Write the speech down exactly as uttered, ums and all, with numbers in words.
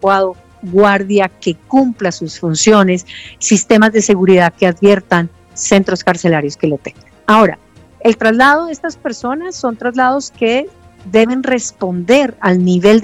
adecuado, guardia que cumpla sus funciones, sistemas de seguridad que adviertan, centros carcelarios que lo tengan. Ahora, el traslado de estas personas son traslados que deben responder al nivel